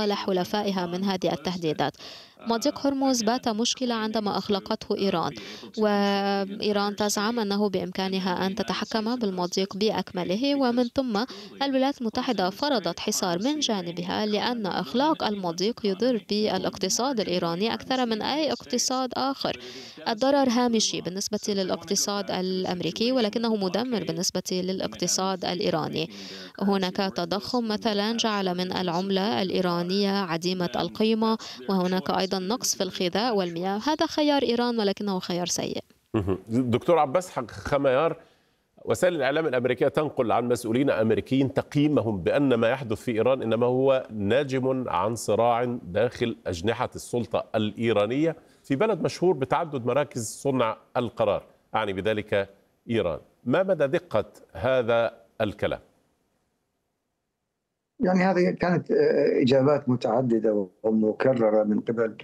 مصالح حلفائها من هذه التهديدات. مضيق هرمز بات مشكلة عندما أغلقته إيران، وإيران تزعم أنه بإمكانها أن تتحكم بالمضيق بأكمله، ومن ثم الولايات المتحدة فرضت حصار من جانبها، لأن إغلاق المضيق يضر بالاقتصاد الإيراني أكثر من أي اقتصاد آخر. الضرر هامشي بالنسبة للاقتصاد الأمريكي، ولكنه مدمر بالنسبة للاقتصاد الإيراني. هناك تضخم مثلا جعل من العملة الإيرانية عديمة القيمة، وهناك أيضا نقص في الغذاء والمياه. هذا خيار إيران ولكنه خيار سيء. دكتور عباس خميار، وسائل الإعلام الأمريكية تنقل عن مسؤولين أمريكيين تقييمهم بأن ما يحدث في إيران إنما هو ناجم عن صراع داخل أجنحة السلطة الإيرانية في بلد مشهور بتعدد مراكز صنع القرار، أعني بذلك إيران. ما مدى دقة هذا الكلام؟ يعني هذه كانت إجابات متعددة ومكررة من قبل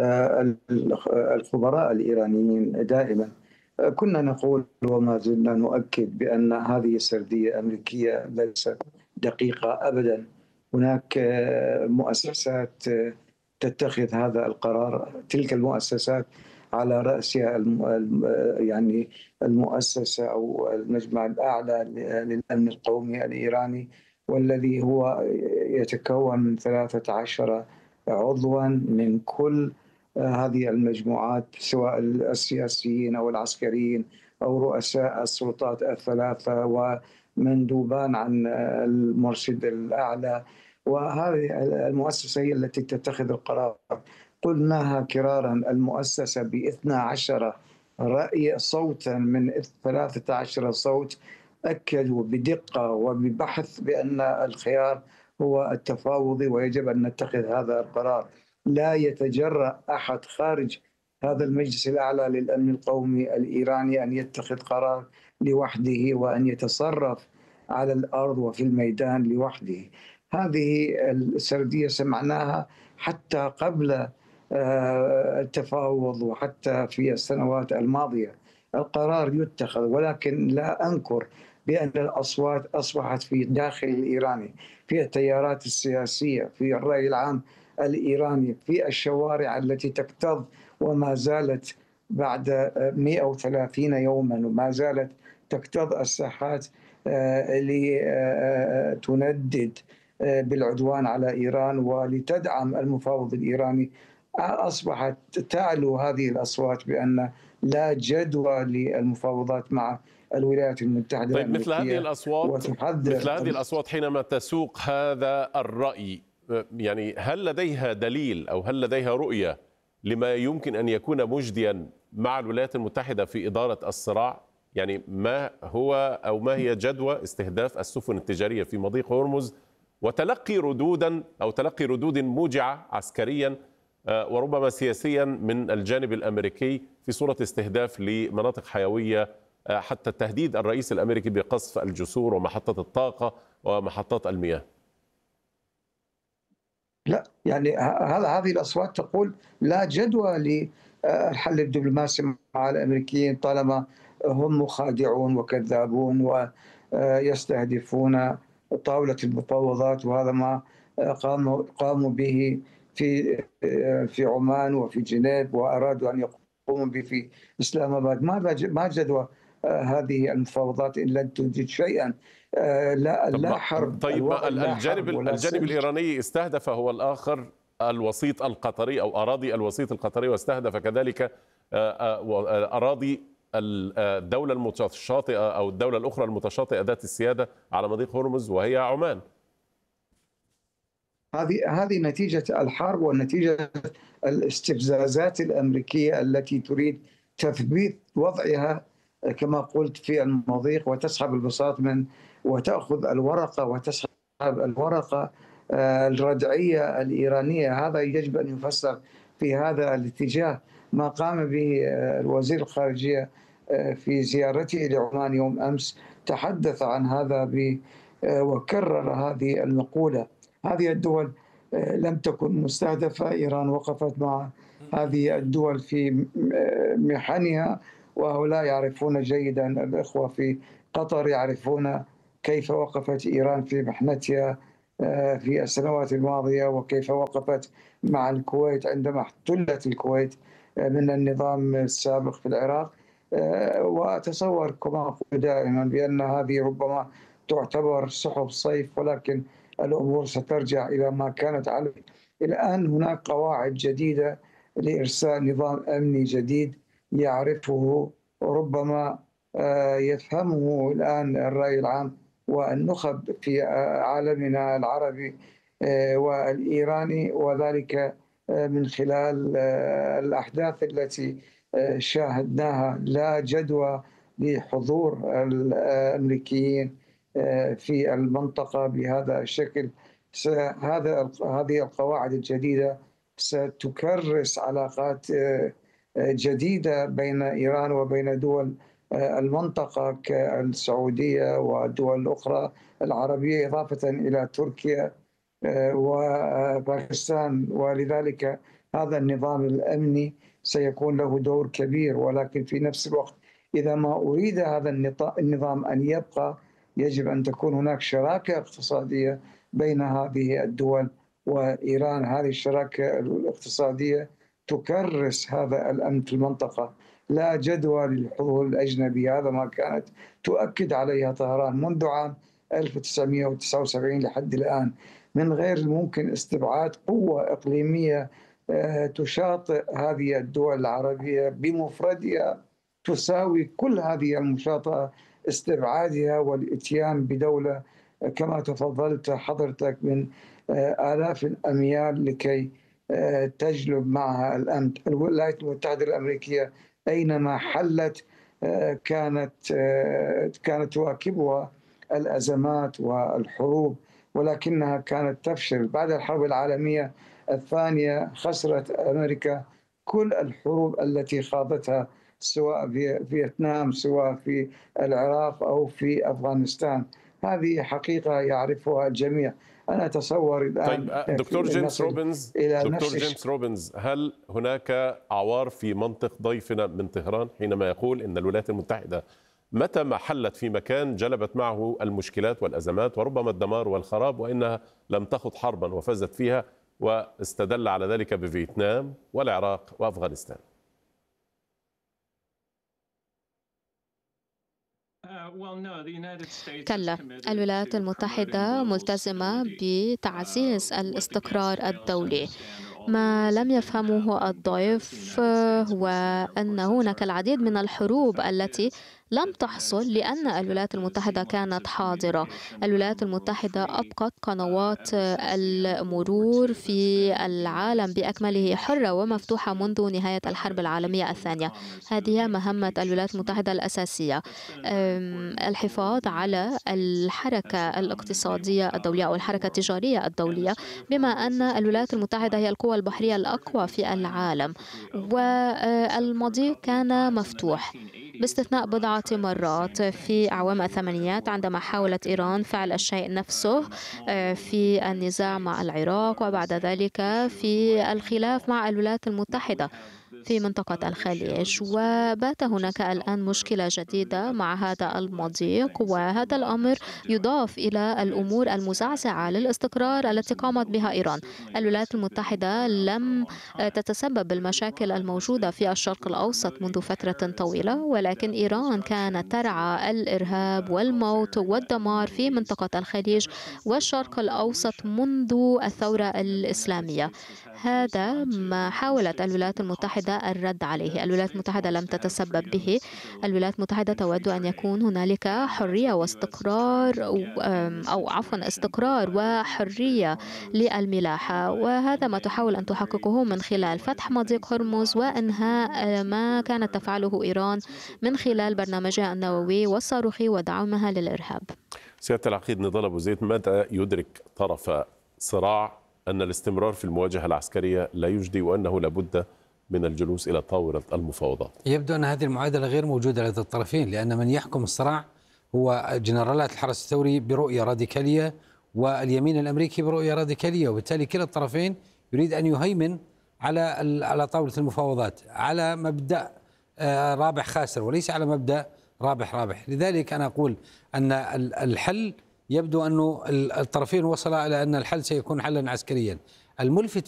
الخبراء الإيرانيين دائما. كنا نقول وما زلنا نؤكد بأن هذه سردية أمريكية ليست دقيقة أبدا. هناك مؤسسات تتخذ هذا القرار، تلك المؤسسات على رأسها يعني المؤسسة أو المجمع الأعلى للأمن القومي الإيراني، والذي هو يتكون من 13 عضوا من كل هذه المجموعات، سواء السياسيين أو العسكريين أو رؤساء السلطات الثلاثة ومندوبان عن المرشد الأعلى. وهذه المؤسسة هي التي تتخذ القرار. قلناها كرارا، المؤسسة ب12 رأي صوتا من 13 صوت أكدوا بدقة وببحث بأن الخيار هو التفاوضي ويجب أن نتخذ هذا القرار. لا يتجرأ أحد خارج هذا المجلس الأعلى للأمن القومي الإيراني أن يتخذ قرار لوحده وأن يتصرف على الأرض وفي الميدان لوحده. هذه السردية سمعناها حتى قبل التفاوض وحتى في السنوات الماضية. القرار يتخذ، ولكن لا أنكر بأن الأصوات أصبحت في الداخل الإيراني، في التيارات السياسية، في الرأي العام الإيراني، في الشوارع التي تكتظ وما زالت بعد 130 يوما وما زالت تكتظ الساحات لتندد بالعدوان على إيران ولتدعم المفاوض الإيراني. أصبحت تعلو هذه الأصوات بأن لا جدوى للمفاوضات مع الولايات المتحدة طيب، الأمريكية. مثل هذه الأصوات حينما تسوق هذا الرأي، يعني هل لديها دليل أو هل لديها رؤية لما يمكن أن يكون مجديا مع الولايات المتحدة في إدارة الصراع؟ يعني ما هو أو ما هي جدوى استهداف السفن التجارية في مضيق هرمز وتلقي ردود موجعة عسكريا وربما سياسيا من الجانب الأمريكي في صورة استهداف لمناطق حيوية، حتى تهديد الرئيس الأمريكي بقصف الجسور ومحطات الطاقة ومحطات المياه؟ لا، يعني هذه الأصوات تقول لا جدوى للحل الدبلوماسي مع الأمريكيين طالما هم مخادعون وكذابون ويستهدفون طاولة المفاوضات، وهذا ما قاموا به في عمان وفي جنيف، وأرادوا أن يقوموا به في إسلام آباد. ما جدوى هذه المفاوضات إن لن تنتج شيئا؟ لا حرب. طيب، الجانب سلم. الإيراني استهدف هو الآخر الوسيط القطري أو أراضي الوسيط القطري، واستهدف كذلك أراضي الدولة المتشاطئة أو الدولة الأخرى المتشاطئة ذات السيادة على مضيق هرمز وهي عمان. هذه نتيجة الحرب ونتيجة الاستفزازات الأمريكية التي تريد تثبيت وضعها كما قلت في المضيق، وتسحب البساط وتأخذ الورقة وتسحب الورقة الردعية الإيرانية. هذا يجب أن يفسر في هذا الاتجاه. ما قام به وزير الخارجية في زيارته لعمان يوم أمس تحدث عن هذا وكرر هذه المقولة. هذه الدول لم تكن مستهدفة، إيران وقفت مع هذه الدول في محنها، وهؤلاء يعرفون جيدا، الإخوة في قطر يعرفون كيف وقفت إيران في محنتها في السنوات الماضية، وكيف وقفت مع الكويت عندما احتلت الكويت من النظام السابق في العراق. وأتصور كما أقول دائما بأن هذه ربما تعتبر سحب صيف، ولكن الأمور سترجع إلى ما كانت عليه. الآن هناك قواعد جديدة لإرساء نظام أمني جديد يعرفه ربما يفهمه الآن الرأي العام والنخب في عالمنا العربي والإيراني، وذلك من خلال الأحداث التي شاهدناها. لا جدوى لحضور الأمريكيين في المنطقة بهذا الشكل. هذه القواعد الجديدة ستكرس علاقات جديدة بين إيران وبين دول المنطقة كالسعودية والدول الأخرى العربية، إضافة إلى تركيا وباكستان. ولذلك هذا النظام الأمني سيكون له دور كبير، ولكن في نفس الوقت إذا ما أريد هذا النظام أن يبقى يجب أن تكون هناك شراكة اقتصادية بين هذه الدول وإيران. هذه الشراكة الاقتصادية تكرس هذا الأمن في المنطقة. لا جدوى للحضور الأجنبي، هذا ما كانت تؤكد عليها طهران منذ عام 1979 لحد الآن. من غير الممكن استبعاد قوة إقليمية تشاطئ هذه الدول العربية بمفردها، تساوي كل هذه المشاطئة، استبعادها والإتيان بدولة كما تفضلت حضرتك من آلاف الأميال لكي تجلب معها الأمن. الولايات المتحدة الأمريكية أينما حلت كانت تواكبها الأزمات والحروب، ولكنها كانت تفشل. بعد الحرب العالمية الثانية خسرت أمريكا كل الحروب التي خاضتها، سواء في فيتنام، سواء في العراق أو في أفغانستان. هذه حقيقة يعرفها الجميع. أنا أتصور الآن. طيب دكتور جيمس روبنز، هل هناك عوار في منطق ضيفنا من طهران حينما يقول إن الولايات المتحدة متى ما حلت في مكان جلبت معه المشكلات والأزمات وربما الدمار والخراب، وإنها لم تخض حربا وفازت فيها، واستدل على ذلك بفيتنام والعراق وأفغانستان؟ كلا، الولايات المتحدة ملتزمة بتعزيز الاستقرار الدولي. ما لم يفهمه الضيف هو أن هناك العديد من الحروب التي لم تحصل لأن الولايات المتحدة كانت حاضرة. الولايات المتحدة أبقت قنوات المرور في العالم بأكمله حرة ومفتوحة منذ نهاية الحرب العالمية الثانية. هذه مهمة الولايات المتحدة الأساسية، الحفاظ على الحركة الاقتصادية الدولية أو الحركة التجارية الدولية، بما أن الولايات المتحدة هي القوى البحرية الأقوى في العالم، والمضيق كان مفتوح باستثناء بضعة مرات في أعوام الثمانينات عندما حاولت إيران فعل الشيء نفسه في النزاع مع العراق، وبعد ذلك في الخلاف مع الولايات المتحدة في منطقة الخليج. وبات هناك الآن مشكلة جديدة مع هذا المضيق، وهذا الأمر يضاف إلى الأمور المزعزعة للاستقرار التي قامت بها إيران. الولايات المتحدة لم تتسبب بالمشاكل الموجودة في الشرق الأوسط منذ فترة طويلة، ولكن إيران كانت ترعى الإرهاب والموت والدمار في منطقة الخليج والشرق الأوسط منذ الثورة الإسلامية. هذا ما حاولت الولايات المتحدة الرد عليه. الولايات المتحدة لم تتسبب به. الولايات المتحدة تود أن يكون هنالك حرية واستقرار، أو عفوا استقرار وحرية للملاحة، وهذا ما تحاول أن تحققه من خلال فتح مضيق هرمز وإنهاء ما كانت تفعله إيران من خلال برنامجها النووي والصاروخي ودعمها للإرهاب. سيادة العقيد نضال أبو زيد، متى يدرك طرف صراع أن الاستمرار في المواجهة العسكرية لا يجدي، وأنه لابد من الجلوس إلى طاولة المفاوضات؟ يبدو أن هذه المعادلة غير موجودة لدى الطرفين، لأن من يحكم الصراع هو جنرالات الحرس الثوري برؤية راديكالية واليمين الأمريكي برؤية راديكالية، وبالتالي كلا الطرفين يريد أن يهيمن على طاولة المفاوضات على مبدأ رابح خاسر وليس على مبدأ رابح رابح. لذلك أنا أقول أن الحل يبدو أن الطرفين وصلا إلى أن الحل سيكون حلا عسكريا. الملفت